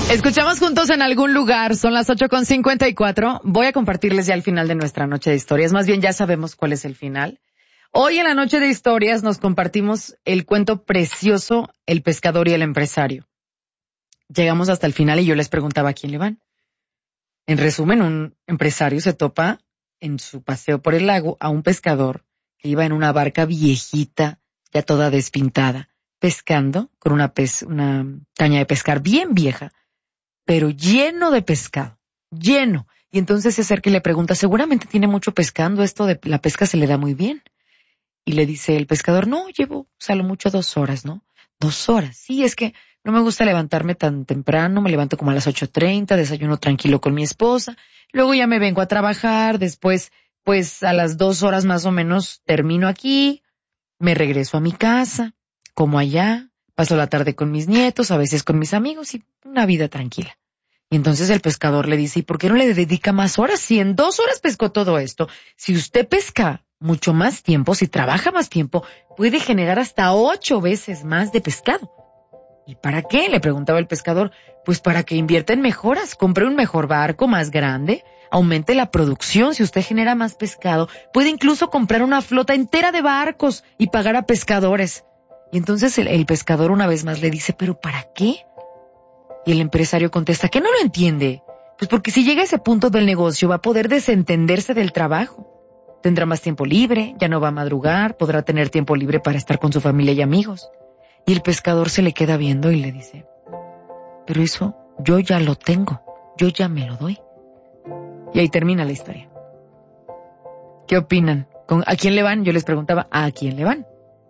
Escuchamos juntos en algún lugar, son las 8:54. Voy a compartirles ya el final de nuestra noche de historias. Más bien ya sabemos cuál es el final. Hoy en la noche de historias nos compartimos el cuento precioso, El pescador y el empresario. Llegamos hasta el final y yo les preguntaba a quién le van. En resumen, un empresario se topa en su paseo por el lago a un pescador que iba en una barca viejita, ya toda despintada, pescando con una caña de pescar bien vieja, pero lleno de pescado, lleno. Y entonces se acerca y le pregunta, seguramente tiene mucho pescando, esto de la pesca se le da muy bien. Y le dice el pescador, no, llevo a lo mucho 2 horas, ¿no? 2 horas, sí, es que no me gusta levantarme tan temprano, me levanto como a las 8:30, desayuno tranquilo con mi esposa, luego ya me vengo a trabajar, después, pues a las 2 horas más o menos termino aquí, me regreso a mi casa, como allá, paso la tarde con mis nietos, a veces con mis amigos y una vida tranquila. Y entonces el pescador le dice, ¿y por qué no le dedica más horas? Si en 2 horas pescó todo esto, si usted pesca mucho más tiempo, si trabaja más tiempo, puede generar hasta 8 veces más de pescado. ¿Y para qué? Le preguntaba el pescador. Pues para que invierta en mejoras, compre un mejor barco más grande, aumente la producción. Si usted genera más pescado, puede incluso comprar una flota entera de barcos y pagar a pescadores. Y entonces el pescador una vez más le dice, ¿pero para qué? Y el empresario contesta, ¿que no lo entiende? Pues porque si llega a ese punto del negocio va a poder desentenderse del trabajo. Tendrá más tiempo libre, ya no va a madrugar, podrá tener tiempo libre para estar con su familia y amigos. Y el pescador se le queda viendo y le dice, pero eso yo ya lo tengo, yo ya me lo doy. Y ahí termina la historia. ¿Qué opinan? ¿A quién le van? Yo les preguntaba, ¿a quién le van?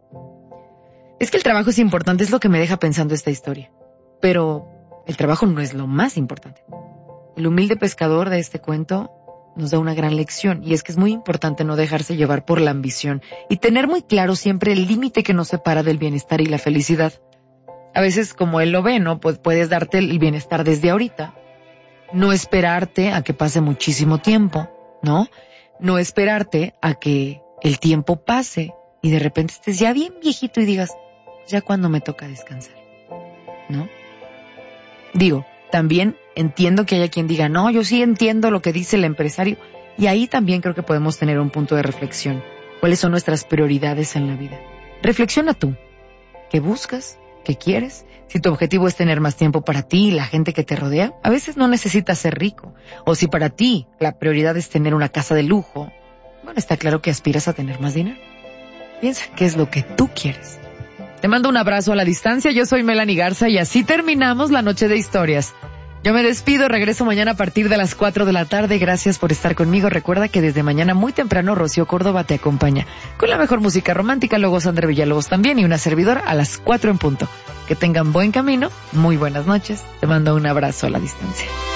Es que el trabajo es importante, es lo que me deja pensando esta historia. Pero el trabajo no es lo más importante. El humilde pescador de este cuento nos da una gran lección, y es que es muy importante no dejarse llevar por la ambición y tener muy claro siempre el límite que nos separa del bienestar y la felicidad. A veces, como él lo ve, ¿no? Pues puedes darte el bienestar desde ahorita, no esperarte a que pase muchísimo tiempo, ¿no? No esperarte a que el tiempo pase y de repente estés ya bien viejito y digas, ya cuando me toca descansar, ¿no? Digo, también entiendo que haya quien diga, no, yo sí entiendo lo que dice el empresario. Y ahí también creo que podemos tener un punto de reflexión. ¿Cuáles son nuestras prioridades en la vida? Reflexiona tú. ¿Qué buscas? ¿Qué quieres? Si tu objetivo es tener más tiempo para ti y la gente que te rodea, a veces no necesitas ser rico. O si para ti la prioridad es tener una casa de lujo, bueno, está claro que aspiras a tener más dinero. Piensa qué es lo que tú quieres. Te mando un abrazo a la distancia. Yo soy Melanie Garza y así terminamos la noche de historias. Yo me despido, regreso mañana a partir de las 4 de la tarde. Gracias por estar conmigo. Recuerda que desde mañana muy temprano Rocío Córdoba te acompaña con la mejor música romántica, luego Sandra Villalobos también y una servidora a las 4 en punto. Que tengan buen camino, muy buenas noches. Te mando un abrazo a la distancia.